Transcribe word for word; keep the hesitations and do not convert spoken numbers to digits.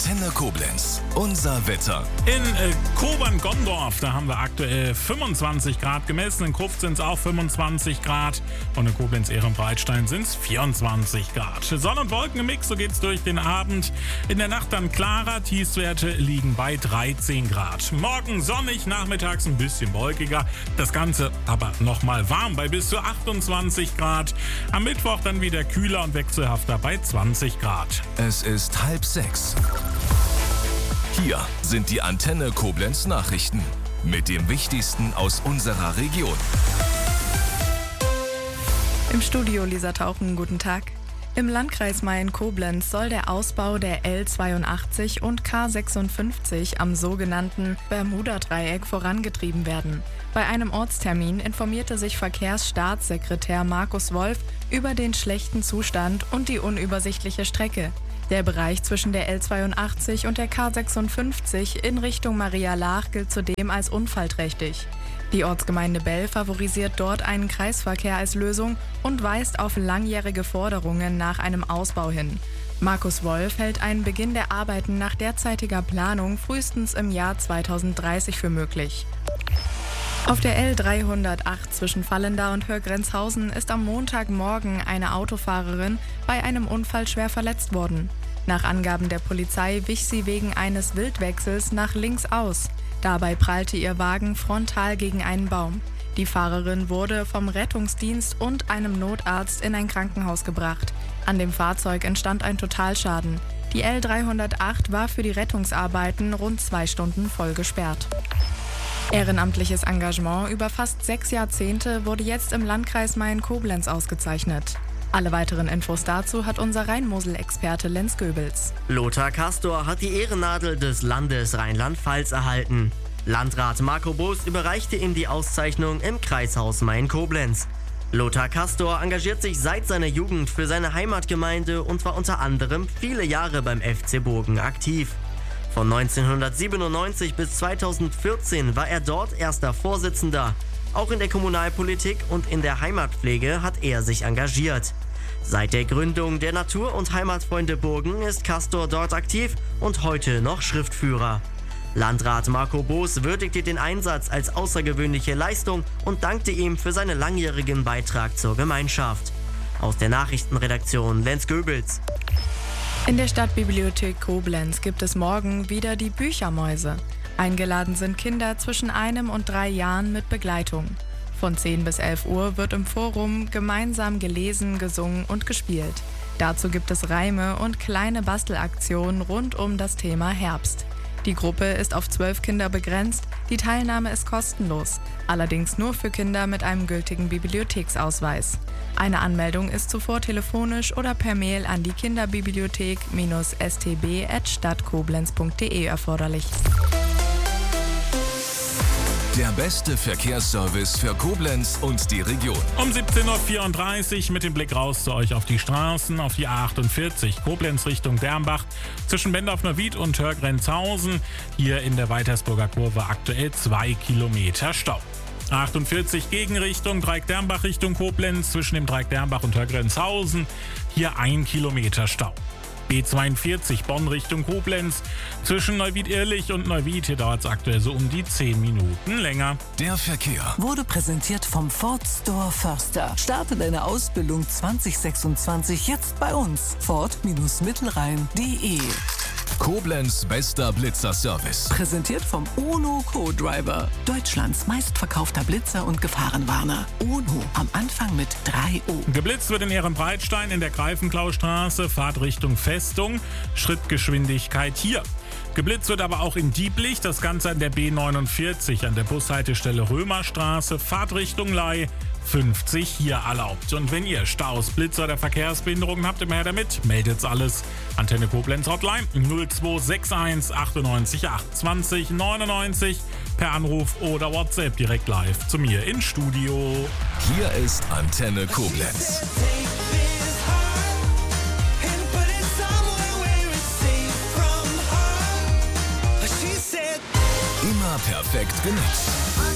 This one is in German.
Antenne Koblenz. Unser Wetter. In äh, Kobern-Gondorf, da haben wir aktuell fünfundzwanzig Grad gemessen. In Krufft sind es auch fünfundzwanzig Grad. Und in Koblenz-Ehrenbreitstein sind es vierundzwanzig Grad. Sonne und Wolken im Mix, so geht's durch den Abend. In der Nacht dann klarer. Tiefstwerte liegen bei dreizehn Grad. Morgen sonnig, nachmittags ein bisschen wolkiger. Das Ganze aber nochmal warm bei bis zu achtundzwanzig Grad. Am Mittwoch dann wieder kühler und wechselhafter bei zwanzig Grad. Es ist halb sechs. Hier sind die Antenne Koblenz Nachrichten mit dem Wichtigsten aus unserer Region. Im Studio Lisa Tauchen, guten Tag. Im Landkreis Mayen-Koblenz soll der Ausbau der L zweiundachtzig und K sechsundfünfzig am sogenannten Bermuda-Dreieck vorangetrieben werden. Bei einem Ortstermin informierte sich Verkehrsstaatssekretär Markus Wolf über den schlechten Zustand und die unübersichtliche Strecke. Der Bereich zwischen der L zweiundachtzig und der K sechsundfünfzig in Richtung Maria Laach gilt zudem als unfallträchtig. Die Ortsgemeinde Bell favorisiert dort einen Kreisverkehr als Lösung und weist auf langjährige Forderungen nach einem Ausbau hin. Markus Wolf hält einen Beginn der Arbeiten nach derzeitiger Planung frühestens im Jahr zweitausenddreißig für möglich. Auf der L dreihundertacht zwischen Vallendar und Hörgrenzhausen ist am Montagmorgen eine Autofahrerin bei einem Unfall schwer verletzt worden. Nach Angaben der Polizei wich sie wegen eines Wildwechsels nach links aus. Dabei prallte ihr Wagen frontal gegen einen Baum. Die Fahrerin wurde vom Rettungsdienst und einem Notarzt in ein Krankenhaus gebracht. An dem Fahrzeug entstand ein Totalschaden. Die L dreihundertacht war für die Rettungsarbeiten rund zwei Stunden voll gesperrt. Ehrenamtliches Engagement über fast sechs Jahrzehnte wurde jetzt im Landkreis Mayen-Koblenz ausgezeichnet. Alle weiteren Infos dazu hat unser Rhein-Mosel-Experte Lenz Goebels. Lothar Castor hat die Ehrennadel des Landes Rheinland-Pfalz erhalten. Landrat Marco Boos überreichte ihm die Auszeichnung im Kreishaus Mayen-Koblenz. Lothar Castor engagiert sich seit seiner Jugend für seine Heimatgemeinde und war unter anderem viele Jahre beim F C Burgen aktiv. Von neunzehnhundertsiebenundneunzig bis zweitausendvierzehn war er dort erster Vorsitzender. Auch in der Kommunalpolitik und in der Heimatpflege hat er sich engagiert. Seit der Gründung der Natur- und Heimatfreunde Burgen ist Castor dort aktiv und heute noch Schriftführer. Landrat Marco Boos würdigte den Einsatz als außergewöhnliche Leistung und dankte ihm für seinen langjährigen Beitrag zur Gemeinschaft. Aus der Nachrichtenredaktion Lenz Goebels. In der Stadtbibliothek Koblenz gibt es morgen wieder die Büchermäuse. Eingeladen sind Kinder zwischen einem und drei Jahren mit Begleitung. Von zehn bis elf Uhr wird im Forum gemeinsam gelesen, gesungen und gespielt. Dazu gibt es Reime und kleine Bastelaktionen rund um das Thema Herbst. Die Gruppe ist auf zwölf Kinder begrenzt, die Teilnahme ist kostenlos, allerdings nur für Kinder mit einem gültigen Bibliotheksausweis. Eine Anmeldung ist zuvor telefonisch oder per Mail an die kinderbibliothek-s t b at stadtkoblenz punkt d e erforderlich. Der beste Verkehrsservice für Koblenz und die Region. Um siebzehn Uhr vierunddreißig mit dem Blick raus zu euch auf die Straßen, auf die A achtundvierzig, Koblenz Richtung Dermbach, zwischen Bendorf-Neuwied und Hörgrenzhausen. Hier in der Weitersburger Kurve aktuell zwei Kilometer Stau. A achtundvierzig Gegenrichtung, Dreieck Dermbach Richtung Koblenz, zwischen dem Dreieck Dermbach und Hörgrenzhausen. Hier ein Kilometer Stau. B zweiundvierzig Bonn Richtung Koblenz. Zwischen Neuwied-Irlich und Neuwied, hier dauert es aktuell so um die zehn Minuten länger. Der Verkehr wurde präsentiert vom Ford Store Förster. Starte deine Ausbildung zwanzig sechsundzwanzig jetzt bei uns. Ford-Mittelrhein punkt de. Koblenz bester Blitzer-Service. Präsentiert vom UNO Co-Driver. Deutschlands meistverkaufter Blitzer und Gefahrenwarner. UNO, am Anfang mit drei O. Geblitzt wird in Ehrenbreitstein in der Greifenklaustraße, Fahrt Richtung Festung, Schrittgeschwindigkeit hier. Geblitzt wird aber auch in Dieblich, das Ganze an der B neunundvierzig, an der Bushaltestelle Römerstraße, Fahrtrichtung Ley, fünfzig hier erlaubt. Und wenn ihr Staus, Blitzer oder Verkehrsbehinderungen habt, immer her damit, meldet's alles. Antenne Koblenz Hotline null zwei sechs eins achtundneunzig achtundzwanzig neunundneunzig per Anruf oder WhatsApp direkt live zu mir ins Studio. Hier ist Antenne Koblenz. Immer perfekt genutzt.